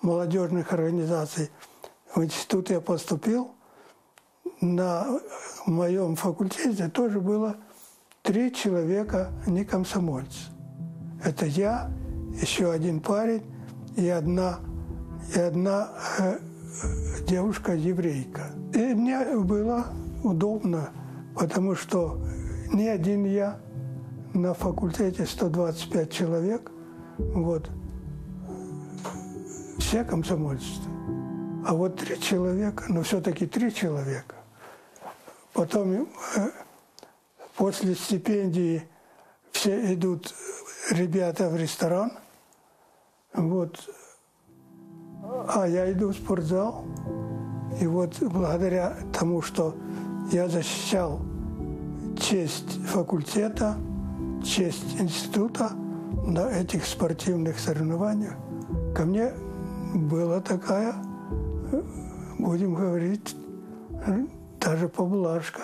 молодежных организаций. В институт я поступил. На моем факультете тоже было 3 человека не комсомольцы. Это я, еще один парень и одна девушка-еврейка. И мне было удобно, потому что не один я, на факультете 125 человек, вот, все комсомольцы. А вот 3 человека, но все-таки 3 человека. Потом после стипендии все идут ребята в ресторан, вот, а я иду в спортзал. И вот благодаря тому, что я защищал честь факультета, честь института на этих спортивных соревнованиях, ко мне была такая, будем говорить, даже поблажка.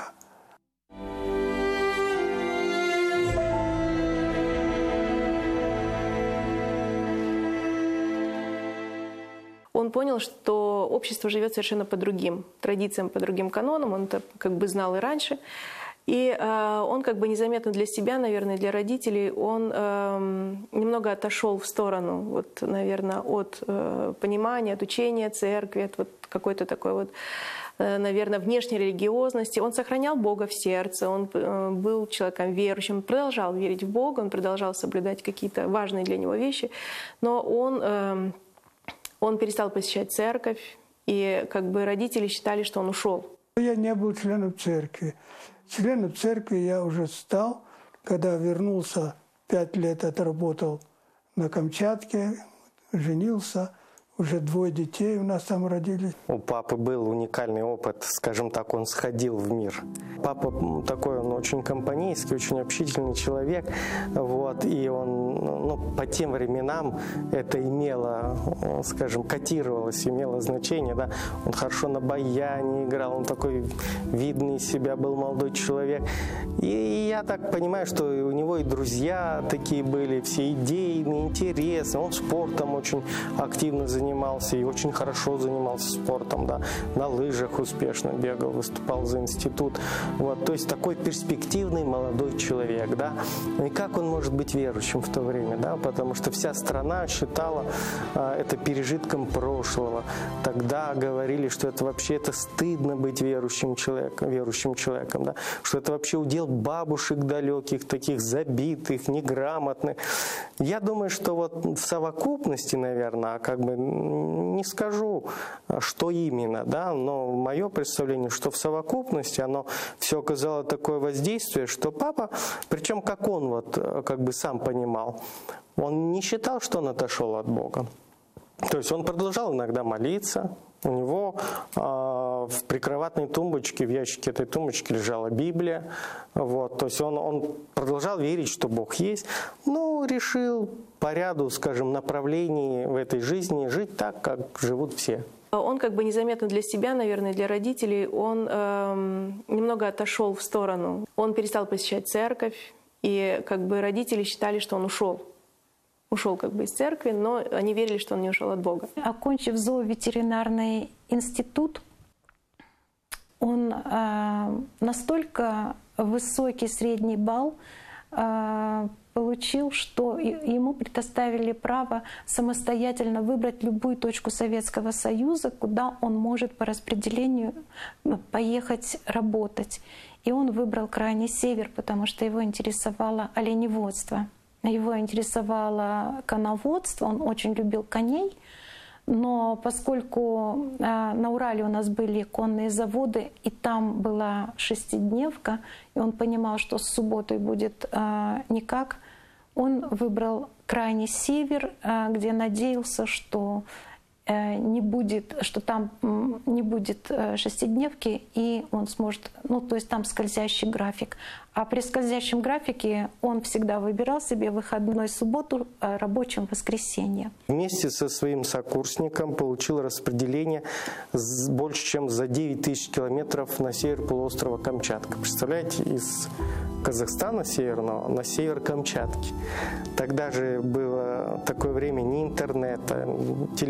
Он понял, что общество живет совершенно по другим традициям, по другим канонам. Он это как бы знал и раньше. И он как бы незаметно для себя, наверное, для родителей, он немного отошел в сторону, вот, наверное, от понимания, от учения церкви, от вот какой-то такой вот, наверное, внешней религиозности. Он сохранял Бога в сердце, он был человеком верующим, продолжал верить в Бога, он продолжал соблюдать какие-то важные для него вещи, но он перестал посещать церковь, и как бы родители считали, что он ушел. Я не был членом церкви. Членом церкви я уже стал, когда вернулся, 5 лет отработал на Камчатке, женился. Уже 2 детей у нас там родились. У папы был уникальный опыт, скажем так, он сходил в мир. Папа такой, он очень компанейский, очень общительный человек. Вот, и он, по тем временам это имело, скажем, котировалось, имело значение. Да? Он хорошо на баяне играл, он такой видный из себя был молодой человек. И я так понимаю, что у него и друзья такие были, все идейные, интересные. Он спортом очень активно занимался и очень хорошо занимался спортом, да, на лыжах успешно бегал, выступал за институт. Вот, то есть такой перспективный молодой человек, да. И как он может быть верующим в то время, да, потому что вся страна считала это пережитком прошлого. Тогда говорили, что это вообще стыдно быть верующим человеком, да, что это вообще удел бабушек далеких, таких забитых, неграмотных. Я думаю, что вот в совокупности, наверное, как бы не скажу, что именно, да, но мое представление, что в совокупности оно все оказало такое воздействие, что папа, причем как он вот как бы сам понимал, он не считал, что он отошел от Бога. То есть он продолжал иногда молиться. У него в прикроватной тумбочке, в ящике этой тумбочки лежала Библия. Вот, то есть он продолжал верить, что Бог есть, но решил по ряду, скажем, направлений в этой жизни жить так, как живут все. Он как бы незаметно для себя, наверное, для родителей, он немного отошел в сторону. Он перестал посещать церковь, и как бы родители считали, что он ушел как бы из церкви, но они верили, что он не ушел от Бога. Окончив зооветеринарный институт, он настолько высокий средний балл получил, что ему предоставили право самостоятельно выбрать любую точку Советского Союза, куда он может по распределению поехать работать. И он выбрал крайний север, потому что его интересовало оленеводство. Его интересовало коноводство, он очень любил коней, но поскольку на Урале у нас были конные заводы, и там была 6-дневка, и он понимал, что с субботой будет никак, он выбрал крайний север, где надеялся, что там не будет 6-дневки, и он сможет, то есть там скользящий график. А при скользящем графике он всегда выбирал себе выходной субботу, рабочим воскресенье. Вместе со своим сокурсником получил распределение больше, чем за 9 тысяч километров на север полуострова Камчатка. Представляете, из Казахстана северного на север Камчатки. Тогда же было такое время ни интернета,